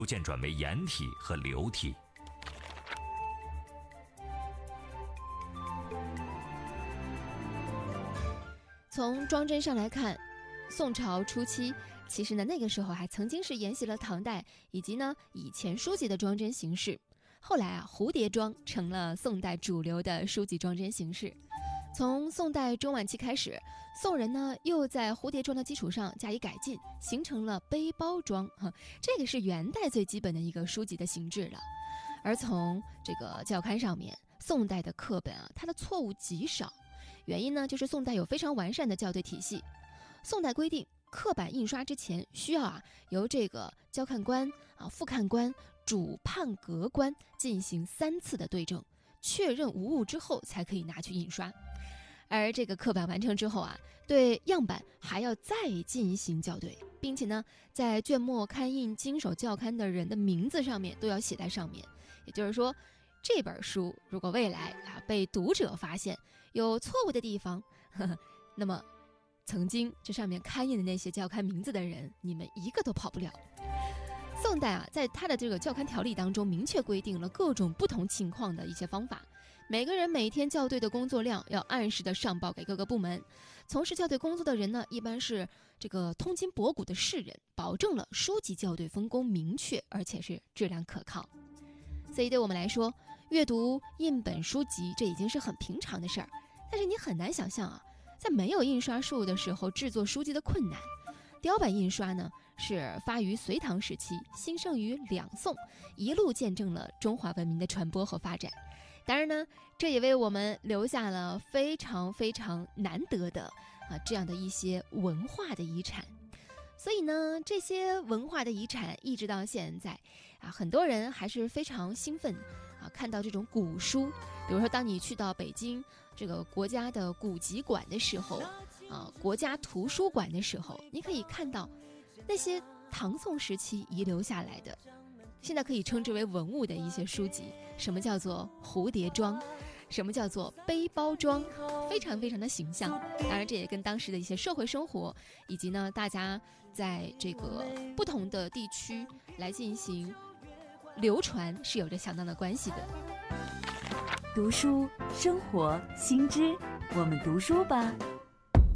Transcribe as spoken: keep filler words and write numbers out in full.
逐渐转为盐体和流体。 从装帧上来看，宋朝初期其实呢那个时候还曾经是沿袭了唐代以及呢以前书籍的装帧形式。后来啊，蝴蝶装成了宋代主流的书籍装帧形式。从宋代中晚期开始，宋人呢又在蝴蝶装的基础上加以改进，形成了背包装。这个是元代最基本的一个书籍的形制了。而从这个校勘上面，宋代的课本啊，它的错误极少。原因呢，就是宋代有非常完善的校对体系。宋代规定，刻板印刷之前需要啊由这个校看官啊、复看官、主判格官进行三次的对正，确认无误之后才可以拿去印刷。而这个刻板完成之后啊，对样板还要再进行校对，并且呢，在卷末刊印经手校勘的人的名字上面都要写在上面。也就是说，这本书如果未来啊被读者发现有错误的地方，呵呵，那么曾经这上面刊印的那些校勘名字的人，你们一个都跑不了。宋代啊，在他的这个校勘条例当中明确规定了各种不同情况的一些方法，每个人每天校对的工作量要按时的上报给各个部门。从事校对工作的人呢，一般是这个通今博古的士人，保证了书籍校对分工明确，而且是质量可靠。所以对我们来说，阅读印本书籍这已经是很平常的事儿，但是你很难想象啊，在没有印刷术的时候制作书籍的困难。雕版印刷呢，是发于隋唐时期，兴盛于两宋，一路见证了中华文明的传播和发展。当然呢，这也为我们留下了非常非常难得的啊这样的一些文化的遗产。所以呢，这些文化的遗产一直到现在啊，很多人还是非常兴奋啊，看到这种古书。比如说，当你去到北京这个国家的古籍馆的时候啊，国家图书馆的时候，你可以看到那些唐宋时期遗留下来的，现在可以称之为文物的一些书籍。什么叫做蝴蝶装？什么叫做背包装？非常非常的形象。当然这也跟当时的一些社会生活以及呢大家在这个不同的地区来进行流传是有着相当的关系的。 读书生活新知，我们读书吧。